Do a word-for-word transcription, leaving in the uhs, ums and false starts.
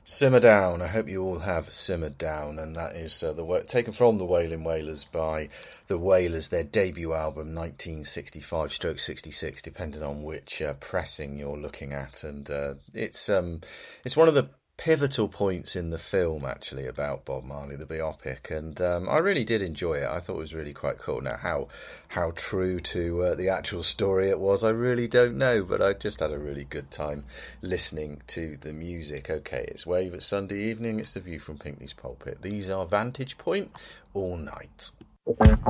Simmer Down. I hope you all have simmered down, and that is uh, the work taken from the Wailing Wailers by the Wailers, their debut album, nineteen sixty-five stroke sixty-six, depending on which uh, pressing you're looking at. And uh, it's um, it's one of the pivotal points in the film, actually, about Bob Marley, the biopic, and um, I really did enjoy it. I thought it was really quite cool. Now, how how true to uh, the actual story it was, I really don't know, but I just had a really good time listening to the music. Okay, it's Wave at Sunday evening, it's The View from Pinkney's Pulpit. These are Vantage Point all night.